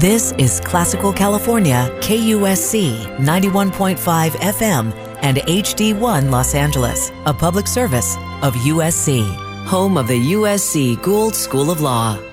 This is Classical California, KUSC 91.5 FM and HD1 Los Angeles, a public service of USC, home of the USC Gould School of Law.